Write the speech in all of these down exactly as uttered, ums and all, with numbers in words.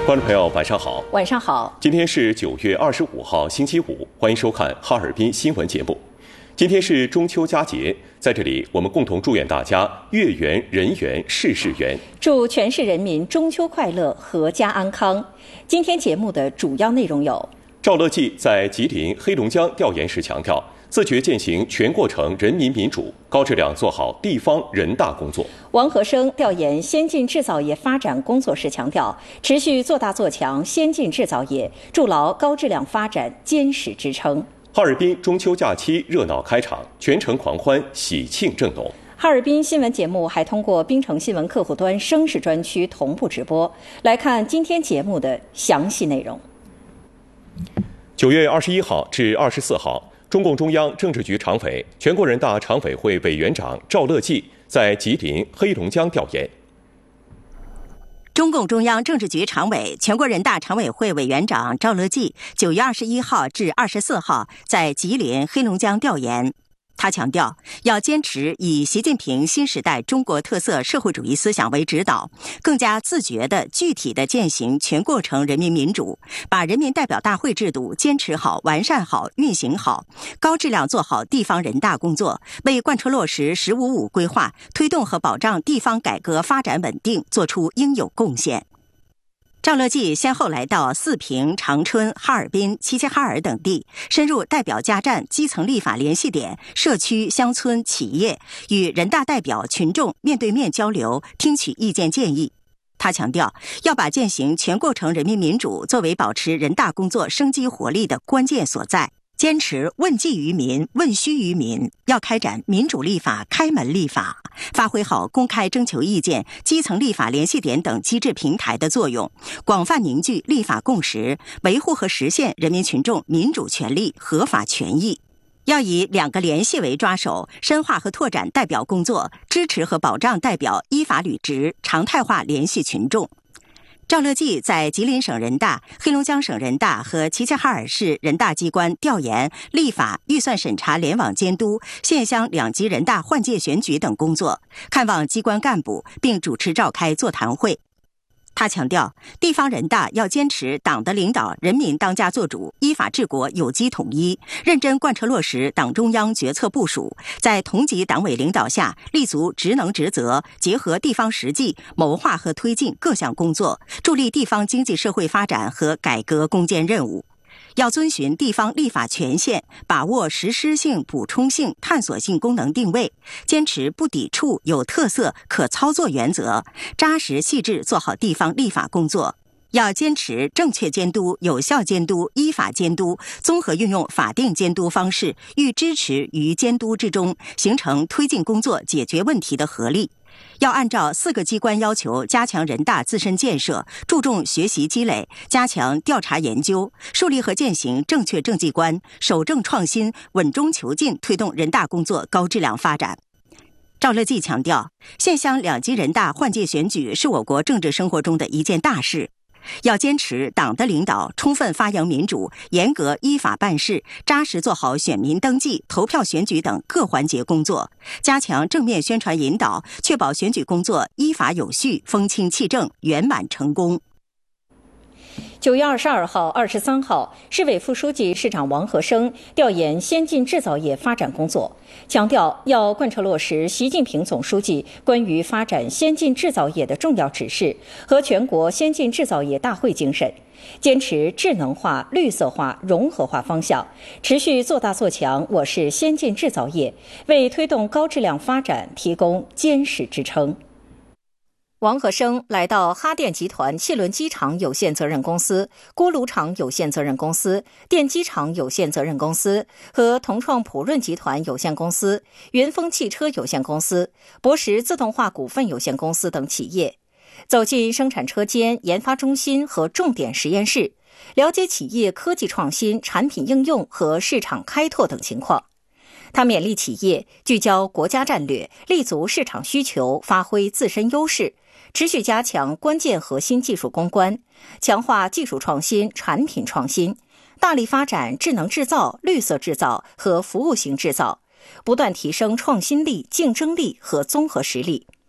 观众朋友，晚上好。 晚上好。 今天是九月二十五号，星期五，欢迎收看哈尔滨新闻节目。今天是中秋佳节，在这里我们共同祝愿大家月圆人圆事事圆， 祝全市人民中秋快乐，阖家安康。今天节目的主要内容有： 赵乐际在吉林、黑龙江调研时强调，自觉践行全过程人民民主，高质量做好地方人大工作。 王和生调研先进制造业发展工作时强调，持续做大做强先进制造业，筑牢高质量发展坚实支撑。 哈尔滨中秋假期热闹开场，全城狂欢，喜庆正浓。 哈尔滨新闻节目还通过滨城新闻客户端声势专区同步直播。来看今天节目的详细内容。 九月二十一号至二十四号，中共中央政治局常委、全国人大常委会委员长赵乐际在吉林、黑龙江调研。 中共中央政治局常委、全国人大常委会委员长赵乐际九月二十一号至二十四号在吉林、黑龙江调研。他强调，要坚持以习近平新时代中国特色社会主义思想为指导，更加自觉地、具体地践行全过程人民民主，把人民代表大会制度坚持好、完善好、运行好，高质量做好地方人大工作，为贯彻落实“十五五”规划，推动和保障地方改革发展稳定做出应有贡献。赵乐际先后来到四平、长春、哈尔滨、齐齐哈尔等地，深入代表家站、基层立法联系点、社区、乡村、企业，与人大代表、群众面对面交流，听取意见建议。他强调，要把践行全过程人民民主作为保持人大工作生机活力的关键所在，坚持问计于民、问需于民，要开展民主立法、开门立法，发挥好公开征求意见、基层立法联系点等机制平台的作用，广泛凝聚立法共识，维护和实现人民群众民主权利、合法权益。要以两个联系为抓手，深化和拓展代表工作，支持和保障代表依法履职，常态化联系群众。赵乐际在吉林省人大、黑龙江省人大和齐齐哈尔市人大机关调研、立法、预算审查联网监督、县乡两级人大换届选举等工作，看望机关干部，并主持召开座谈会。他强调，地方人大要坚持党的领导、人民当家作主、依法治国、有机统一，认真贯彻落实党中央决策部署，在同级党委领导下，立足职能职责，结合地方实际，谋划和推进各项工作，助力地方经济社会发展和改革攻坚任务。要遵循地方立法权限，把握实施性、补充性、探索性功能定位，坚持不抵触、有特色、可操作原则，扎实细致做好地方立法工作。要坚持正确监督、有效监督、依法监督，综合运用法定监督方式，予支持于监督之中，形成推进工作、解决问题的合力。要按照四个机关要求，加强人大自身建设，注重学习积累，加强调查研究，树立和践行正确政绩观，守正创新，稳中求进，推动人大工作高质量发展。赵乐际强调，县乡两级人大换届选举是我国政治生活中的一件大事，要坚持党的领导，充分发扬民主，严格依法办事，扎实做好选民登记、投票选举等各环节工作，加强正面宣传引导，确保选举工作依法有序、风清气正、圆满成功。 九月二十二号、二十三号，市委副书记、市长王和生调研先进制造业发展工作，强调要贯彻落实习近平总书记关于发展先进制造业的重要指示和全国先进制造业大会精神，坚持智能化、绿色化、融合化方向，持续做大做强我市先进制造业，为推动高质量发展提供坚实支撑。王和生来到哈电集团汽轮机厂有限责任公司、锅炉厂有限责任公司、电机厂有限责任公司和同创普润集团有限公司、云峰汽车有限公司、博时自动化股份有限公司等企业，走进生产车间、研发中心和重点实验室，了解企业科技创新、产品应用和市场开拓等情况。他勉励企业聚焦国家战略，立足市场需求，发挥自身优势，持续加强关键核心技术攻关，强化技术创新、产品创新，大力发展智能制造、绿色制造和服务型制造，不断提升创新力、竞争力和综合实力。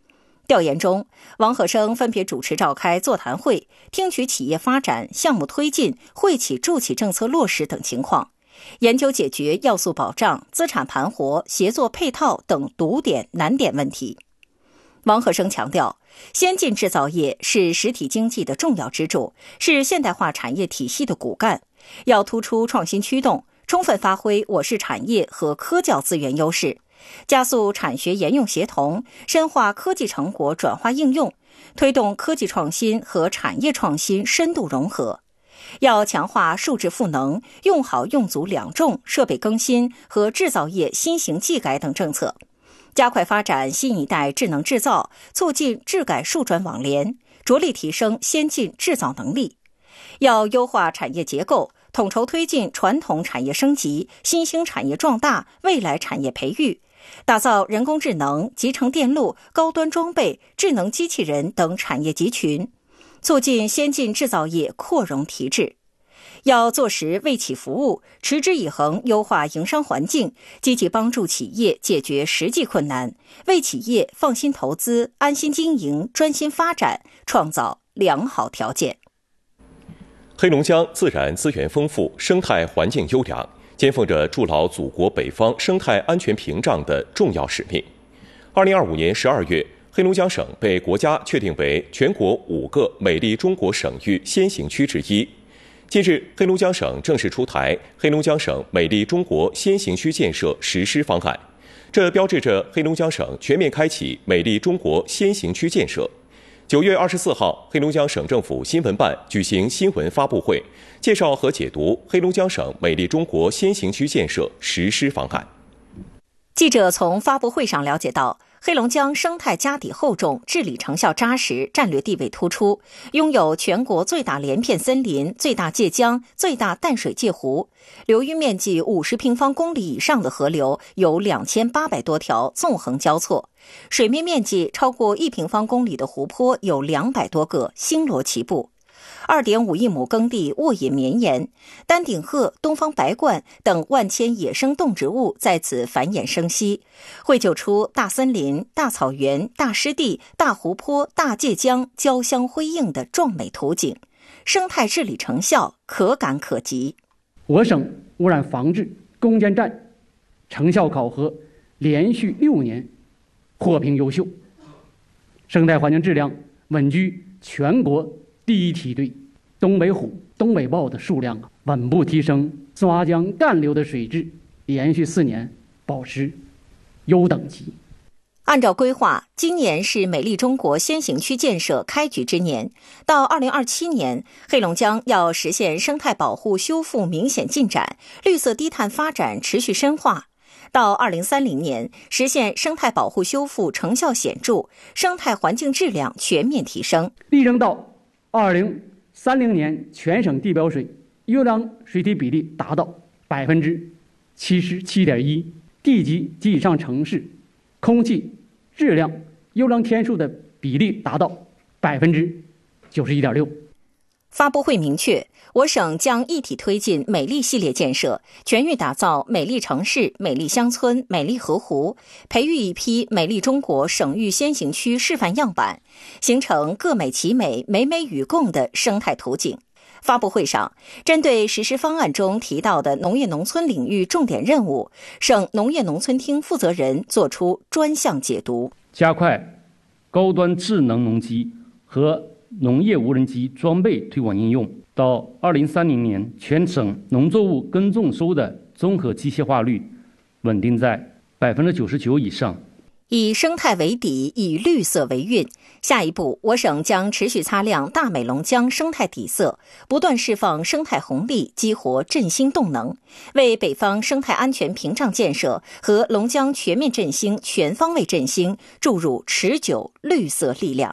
调研中，王鹤生分别主持召开座谈会，听取企业发展、项目推进、惠企助企政策落实等情况，研究解决要素保障、资产盘活、协作配套等堵点难点问题。王鹤生强调，先进制造业是实体经济的重要支柱，是现代化产业体系的骨干，要突出创新驱动，充分发挥我市产业和科教资源优势，加速产学研用协同，深化科技成果转化应用，推动科技创新和产业创新深度融合。要强化数质赋能、用好用足两重、设备更新和制造业新型技改等政策，加快发展新一代智能制造，促进智改数转网联，着力提升先进制造能力。要优化产业结构，统筹推进传统产业升级、新兴产业壮大、未来产业培育，打造人工智能、集成电路、高端装备、智能机器人等产业集群，促进先进制造业扩容提质。要做实为企服务，持之以恒优化营商环境，积极帮助企业解决实际困难，为企业放心投资、安心经营、专心发展创造良好条件。 黑龙江自然资源丰富，生态环境优良，肩负着筑牢祖国北方生态安全屏障的重要使命。二零二五年十二月，黑龙江省被国家确定为全国五个美丽中国省域先行区之一。近日，黑龙江省正式出台《黑龙江省美丽中国先行区建设实施方案》，这标志着黑龙江省全面开启美丽中国先行区建设。九月二十四号，黑龙江省政府新闻办举行新闻发布会，介绍和解读黑龙江省美丽中国先行区建设实施方案。 记者从发布会上了解到，黑龙江生态家底厚重，治理成效扎实，战略地位突出，拥有全国最大连片森林、最大界江、最大淡水界湖，流域面积五十平方公里以上的河流有两千八百多条，纵横交错，水面面积超过一平方公里的湖泊有两百多个，星罗棋布。二点五亿亩耕地沃野绵延，丹顶鹤、东方白鹳等万千野生动植物在此繁衍生息，绘就出大森林、大草原、大湿地、大湖泊、大界江交相辉映的壮美图景，生态治理成效可感可及。 我省污染防治攻坚战成效考核连续六年获评优秀，生态环境质量稳居全国第一梯队，东北虎、东北豹的数量稳步提升，刷江干流的水质连续四年保持优等级。 按照规划，今年是美丽中国先行区建设开局之年，到二零二七年，黑龙江要实现生态保护修复明显进展，绿色低碳发展持续深化。到二零三零年，实现生态保护修复成效显著，生态环境质量全面提升。 力争到二零三零年，全省地表水优良水体比例达到百分之七十七点一，地级及以上城市空气质量优良天数的比例达到百分之九十一点六。 发布会明确，我省将一体推进美丽系列建设，全域打造美丽城市、美丽乡村、美丽河湖，培育一批美丽中国省域先行区示范样板，形成各美其美、美美与共的生态图景。发布会上，针对实施方案中提到的农业农村领域重点任务，省农业农村厅负责人作出专项解读， 加快高端智能农机和农业无人机装备推广应用，到二零三零年，全省农作物耕种收的综合机械化率稳定在百分之九十九以上。 以生态为底，以绿色为运。下一步，我省将持续擦亮大美龙江生态底色，不断释放生态红利，激活振兴动能，为北方生态安全屏障建设和龙江全面振兴、全方位振兴注入持久绿色力量。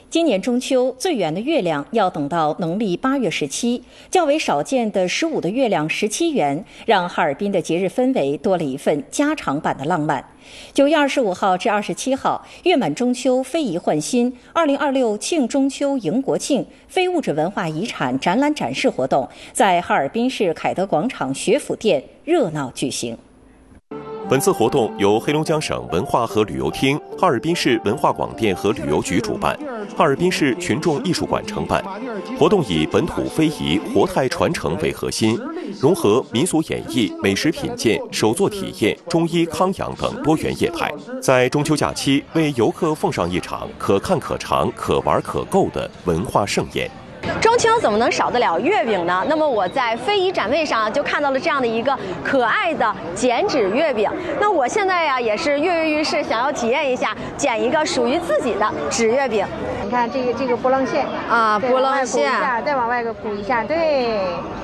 今年中秋最圆的月亮要等到农历八月十七，较为少见的十五的月亮十七圆，让哈尔滨的节日氛围多了一份加长版的浪漫。九月二十五号至二十七号，月满中秋非遗焕新二零二六庆中秋迎国庆非物质文化遗产展览展示活动在哈尔滨市凯德广场学府店热闹举行。 本次活动由黑龙江省文化和旅游厅、哈尔滨市文化广电和旅游局主办，哈尔滨市群众艺术馆承办。活动以本土非遗活态传承为核心，融合民俗演绎、美食品鉴、手作体验、中医康养等多元业态，在中秋假期为游客奉上一场可看可尝、可玩可购的文化盛宴。 中秋怎么能少得了月饼呢？那么我在非遗展位上就看到了这样的一个可爱的剪纸月饼。那我现在呀也是跃跃欲试，想要体验一下剪一个属于自己的纸月饼。 你看这个这个波浪线啊，波浪线， 再往外鼓一下，对。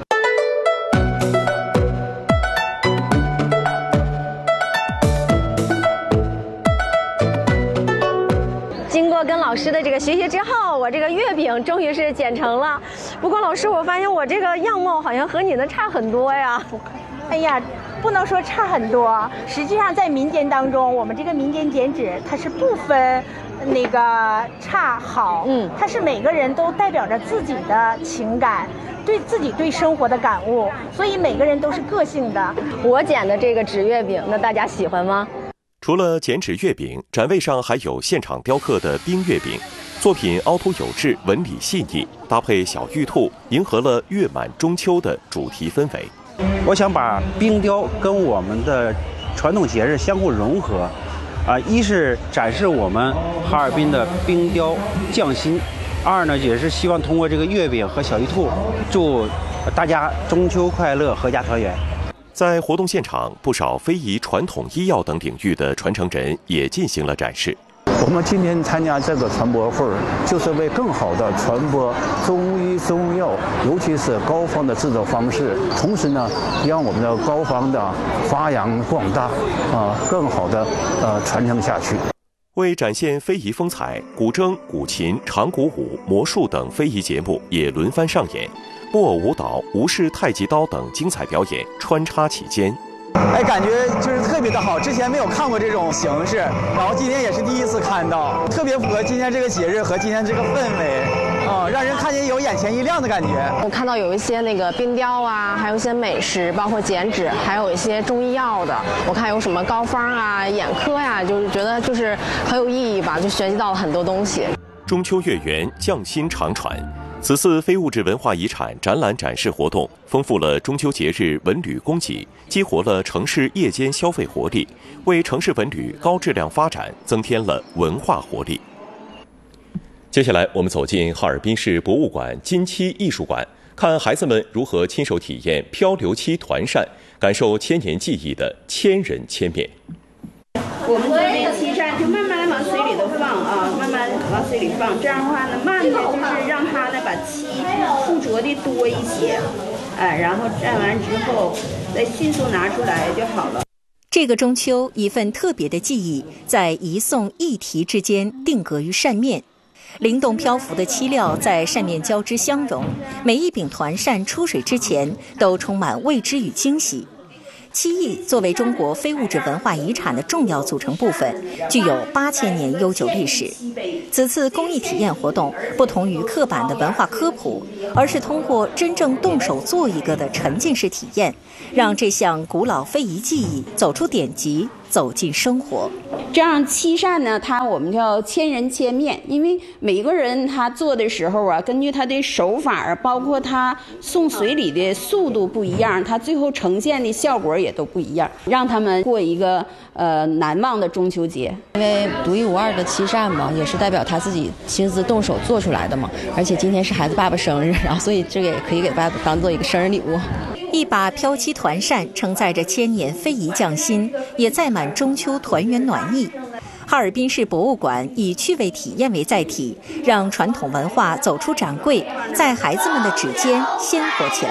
经过跟老师的这个学习之后，我这个月饼终于是剪成了。不过老师，我发现我这个样貌好像和你的差很多呀。 哎呀，不能说差很多。实际上在民间当中，我们这个民间剪纸它是不分那个差好，嗯，它是每个人都代表着自己的情感，对自己对生活的感悟，所以每个人都是个性的。 我剪的这个纸月饼，那大家喜欢吗？ 除了剪纸月饼，展位上还有现场雕刻的冰月饼，作品凹凸有致，纹理细腻，搭配小玉兔，迎合了月满中秋的主题氛围。 我想把冰雕跟我们的传统节日相互融合，啊，一是展示我们哈尔滨的冰雕匠心，二呢也是希望通过这个月饼和小玉兔，祝大家中秋快乐，阖家团圆。 在活动现场，不少非遗、传统医药等领域的传承人也进行了展示。 我们今天参加这个传播会，就是为更好地传播中医中药，尤其是膏方的制作方式，同时呢，让我们的膏方的发扬光大，啊，更好的呃传承下去。 为展现非遗风采，古筝、古琴、长鼓舞、魔术等非遗节目也轮番上演。木偶舞蹈、吴氏太极刀等精彩表演穿插其间， 哎，感觉就是特别的好，之前没有看过这种形式，然后今天也是第一次看到，特别符合今天这个节日和今天这个氛围，啊、嗯，让人看见有眼前一亮的感觉。 我看到有一些那个冰雕啊，还有一些美食，包括剪纸，还有一些中医药的，我看有什么膏方啊、眼科呀、啊，就是觉得就是很有意义吧，就学习到了很多东西。 中秋月圆，匠心长传。此次非物质文化遗产展览展示活动，丰富了中秋节日文旅供给，激活了城市夜间消费活力，为城市文旅高质量发展增添了文化活力。接下来，我们走进哈尔滨市博物馆金漆艺术馆，看孩子们如何亲手体验漂流漆团扇，感受千年技艺的千人千面。 我们这边漆扇就慢慢往水里头放啊，慢慢往水里放，这样的话呢，慢的就是让它呢把漆附着的多一些，哎，然后蘸完之后再迅速拿出来就好了。 这个中秋，一份特别的记忆在一宋一题之间定格于扇面。灵动漂浮的漆料在扇面交织相融，每一柄团扇出水之前都充满未知与惊喜。漆艺作为中国非物质文化遗产的重要组成部分，具有八千年悠久历史。此次公益体验活动不同于刻板的文化科普，而是通过真正动手做一个的沉浸式体验，让这项古老非遗技艺走出典籍，走进生活。 这样漆扇呢，它我们叫千人千面，因为每个人他做的时候啊，根据他的手法，包括他送水里的速度不一样，他最后呈现的效果也都不一样，让他们过一个呃难忘的中秋节。 因为独一无二的漆扇嘛，也是代表他自己亲自动手做出来的嘛，而且今天是孩子爸爸生日，然后所以这个也可以给爸爸当做一个生日礼物。 一把飘漆团扇承载着千年非遗匠心，也载满中秋团圆暖意。哈尔滨市博物馆以趣味体验为载体，让传统文化走出展柜，在孩子们的指尖鲜活起来。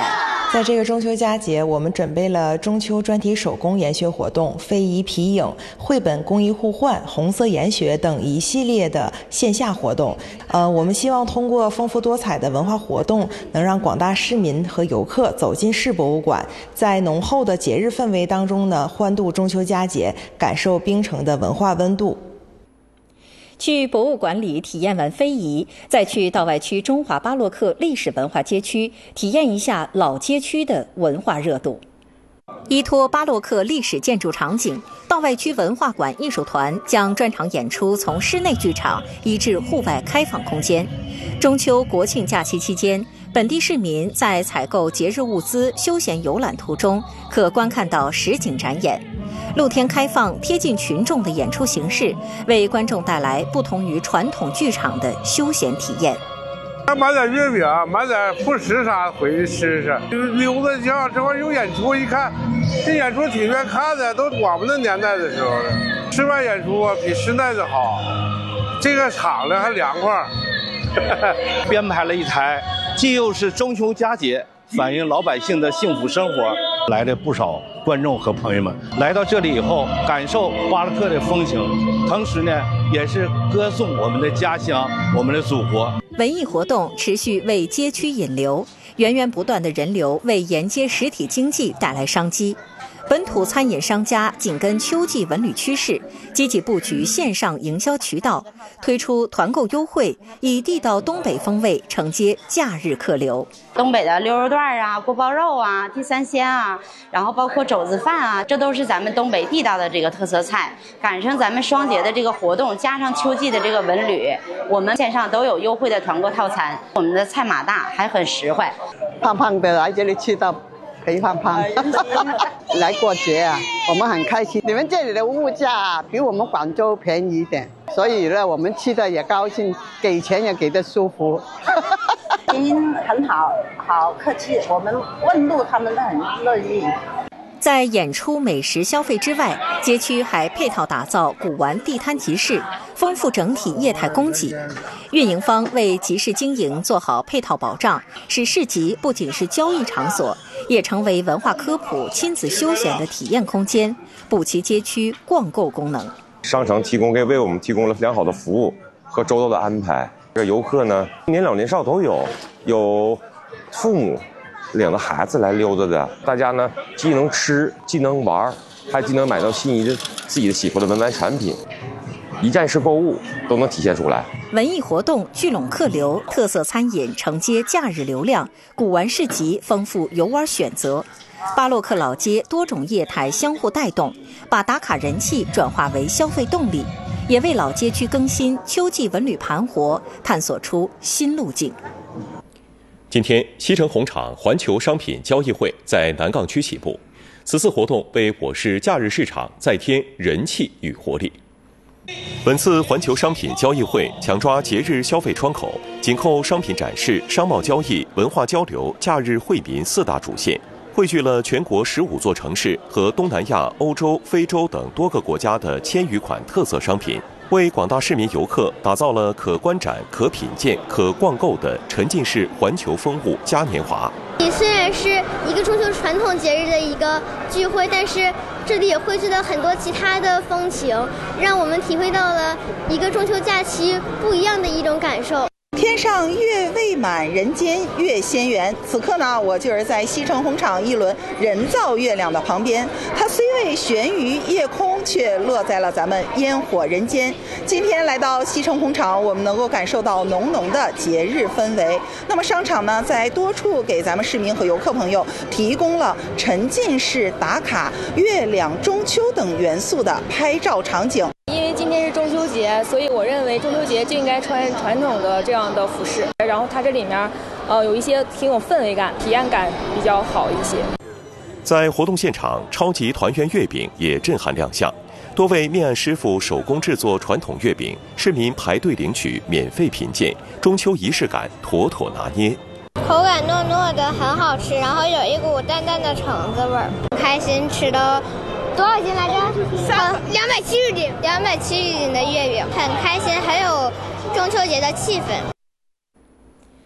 在这个中秋佳节，我们准备了中秋专题手工研学活动、非遗皮影、绘本工艺互换、红色研学等一系列的线下活动。呃，我们希望通过丰富多彩的文化活动，能让广大市民和游客走进市博物馆，在浓厚的节日氛围当中呢，欢度中秋佳节，感受冰城的文化温度。 去博物馆里体验完非遗，再去道外区中华巴洛克历史文化街区体验一下老街区的文化热度。依托巴洛克历史建筑场景，道外区文化馆艺术团将专场演出从室内剧场移至户外开放空间。中秋国庆假期期间，本地市民在采购节日物资、休闲游览途中，可观看到实景展演。露天开放、贴近群众的演出形式，为观众带来不同于传统剧场的休闲体验。 买点月饼，买点副食啥回去吃吃。溜达一下，这块有演出，一看这演出挺愿看的，都我们那年代的时候了。室外演出比室内的好，这个场呢还凉快。 编排了一台，既又是中秋佳节，反映老百姓的幸福生活。来了不少观众和朋友们来到这里以后，感受巴洛克的风情，同时呢，也是歌颂我们的家乡，我们的祖国。 文艺活动持续为街区引流，源源不断的人流为沿街实体经济带来商机。本土餐饮商家紧跟秋季文旅趋势，积极布局线上营销渠道，推出团购优惠，以地道东北风味承接假日客流。 东北的溜肉段啊、锅包肉啊、地三鲜啊，然后包括肘子饭啊，这都是咱们东北地道的这个特色菜。赶上咱们双节的这个活动，加上秋季的这个文旅，我们线上都有优惠的团购套餐。我们的菜码大，还很实惠。 胖胖的来这里吃到肥胖胖，来过节啊，我们很开心。你们这里的物价比我们广州便宜一点，所以呢，我们吃的也高兴，给钱也给得舒服。 人很好，好客气，我们问路他们都很乐意。 在演出美食消费之外，街区还配套打造古玩地摊集市，丰富整体业态供给。运营方为集市经营做好配套保障，使市集不仅是交易场所，也成为文化科普、亲子休闲的体验空间，补齐街区逛购功能。 商城提供给为我们提供了良好的服务和周到的安排。这游客呢，年老年少都有，有父母领着孩子来溜达的，大家呢既能吃，既能玩，还既能买到心仪的自己的喜欢的文玩产品，一站式购物都能体现出来。 文艺活动聚拢客流，特色餐饮承接假日流量，古玩市集丰富游玩选择。巴洛克老街多种业态相互带动，把打卡人气转化为消费动力，也为老街区更新秋季文旅盘活探索出新路径。 今天，西城红场环球商品交易会在南岗区起步。此次活动为我市假日市场再添人气与活力。本次环球商品交易会强抓节日消费窗口，紧扣商品展示、商贸交易、文化交流、假日惠民四大主线，汇聚了全国十五座城市和东南亚、欧洲、非洲等多个国家的千余款特色商品，为广大市民游客打造了可观展、可品鉴、可逛购的沉浸式环球风物嘉年华。 虽然是一个中秋传统节日的一个聚会，但是这里也汇聚了很多其他的风情，让我们体会到了一个中秋假期不一样的一种感受。 天上月未满，人间月先圆。此刻呢，我就是在西城红场一轮人造月亮的旁边，它虽未悬于夜空，却落在了咱们烟火人间。今天来到西城红场，我们能够感受到浓浓的节日氛围。那么商场呢，在多处给咱们市民和游客朋友提供了沉浸式打卡、月亮、中秋等元素的拍照场景。 因为今天是中秋节，所以我认为中秋节就应该穿传统的这样的服饰，然后它这里面呃有一些挺有氛围感，体验感比较好一些。 在活动现场，超级团圆月饼也震撼亮相，多位面案师傅手工制作传统月饼，市民排队领取，免费品鉴，中秋仪式感妥妥拿捏。 口感糯糯的，很好吃，然后有一股淡淡的橙子味儿，开心吃到。多少斤来着？三两百七十斤，两百七十斤的月饼，很开心，很有中秋节的气氛。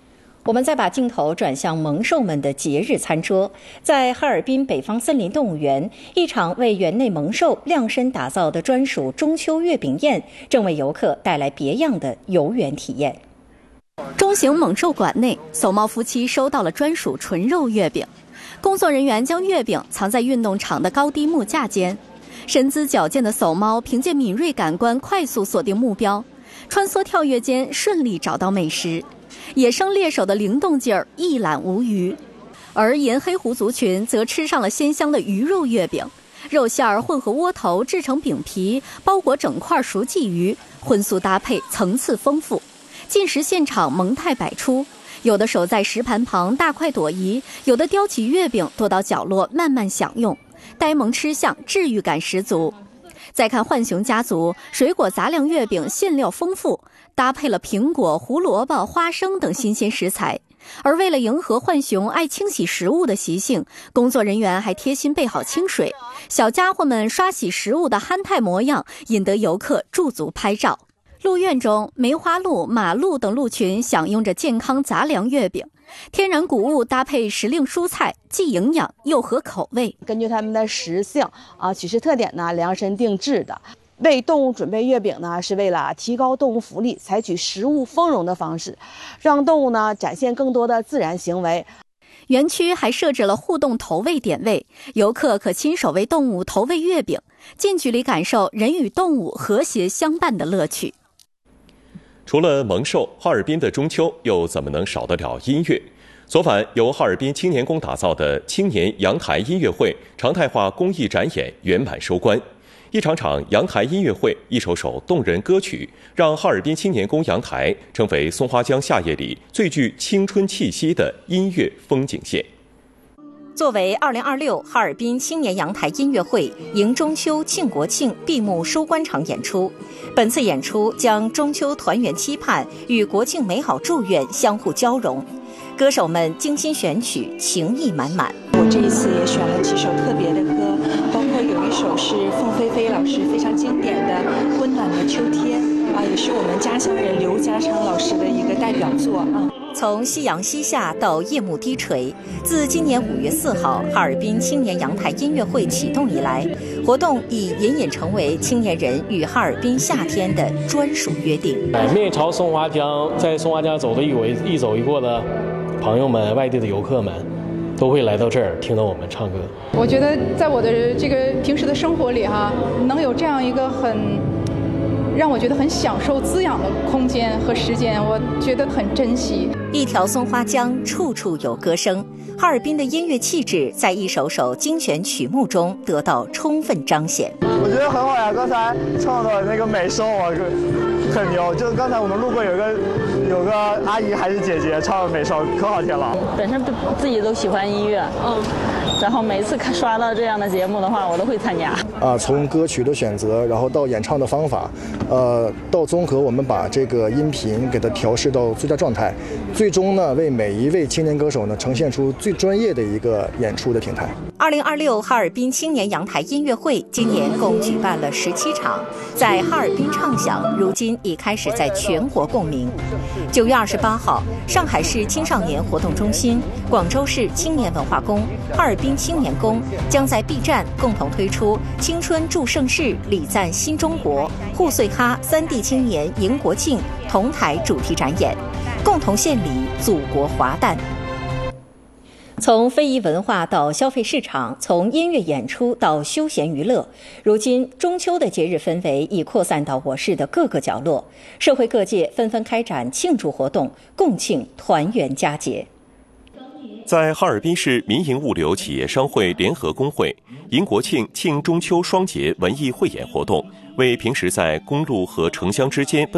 我们再把镜头转向萌兽们的节日餐桌。在哈尔滨北方森林动物园，一场为园内萌兽量身打造的专属中秋月饼宴，正为游客带来别样的游园体验。 中型猛兽馆内，叟猫夫妻收到了专属纯肉月饼。工作人员将月饼藏在运动场的高低木架间，身姿矫健的叟猫凭借敏锐感官快速锁定目标，穿梭跳跃间顺利找到美食。野生猎手的灵动劲儿一览无余，而银黑狐族群则吃上了鲜香的鱼肉月饼，肉馅儿混合窝头制成饼皮，包裹整块熟鲫鱼，荤素搭配，层次丰富。进食现场萌态百出，有的守在食盘旁大快朵颐，有的叼起月饼躲到角落慢慢享用，呆萌吃相，治愈感十足。再看浣熊家族，水果杂粮月饼馅料丰富，搭配了苹果、胡萝卜、花生等新鲜食材。而为了迎合浣熊爱清洗食物的习性，工作人员还贴心备好清水，小家伙们刷洗食物的憨态模样，引得游客驻足拍照。鹿苑中，梅花鹿、马鹿等鹿群享用着健康杂粮月饼，天然谷物搭配时令蔬菜，既营养又合口味。 根据它们的食性啊、取食特点呢，量身定制的。为动物准备月饼呢，是为了提高动物福利，采取食物丰容的方式，让动物呢展现更多的自然行为。 园区还设置了互动投喂点位，游客可亲手为动物投喂月饼，近距离感受人与动物和谐相伴的乐趣。 除了萌兽，哈尔滨的中秋又怎么能少得了音乐？昨晚由哈尔滨青年宫打造的青年阳台音乐会常态化公益展演圆满收官。一场场阳台音乐会，一首首动人歌曲，让哈尔滨青年宫阳台成为松花江夏夜里最具青春气息的音乐风景线。 作为二零二六哈尔滨青年阳台音乐会迎中秋庆国庆闭幕收官场演出，本次演出将中秋团圆期盼与国庆美好祝愿相互交融，歌手们精心选曲，情意满满。 我这一次也选了几首特别的歌，包括有一首是凤飞飞老师非常经典的《温暖的秋天》啊，也是我们家乡人刘家昌老师的一个代表作啊。 从夕阳西下到夜幕低垂，自今年五月四号哈尔滨青年阳台音乐会启动以来，活动已隐隐成为青年人与哈尔滨夏天的专属约定。 面朝松花江，在松花江走的一回一走一过的朋友们、外地的游客们，都会来到这儿听到我们唱歌。 我觉得在我的这个平时的生活里哈，能有这样一个很让我觉得很享受滋养的空间和时间，我觉得很珍惜。 一条松花江，处处有歌声。哈尔滨的音乐气质在一首首精选曲目中得到充分彰显。 我觉得很好呀，刚才唱的那个美声我很牛，就刚才我们路过有个有个阿姨还是姐姐唱的美声可好听了。 本身自己都喜欢音乐，嗯，然后每次看刷到这样的节目的话，我都会参加。 啊，从歌曲的选择，然后到演唱的方法，呃，到综合我们把这个音频给它调试到最佳状态，最终呢为每一位青年歌手呢呈现出最专业的一个演出的平台。 二零二六哈尔滨青年阳台音乐会今年共举办了十七场，在哈尔滨唱响，如今已开始在全国共鸣。九月二十八号，上海市青少年活动中心、广州市青年文化宫、哈尔滨青年宫将在 B 站共同推出“青春祝盛世，礼赞新中国”沪穗哈三地青年迎国庆同台主题展演，共同献礼祖国华诞。从非遗文化到消费市场，从音乐演出到休闲娱乐，如今中秋的节日氛围已扩散到我市的各个角落，社会各界纷纷开展庆祝活动，共庆团圆佳节。 在哈尔滨市民营物流企业商会联合工会迎国庆庆中秋双节文艺汇演活动，为平时在公路和城乡之间奔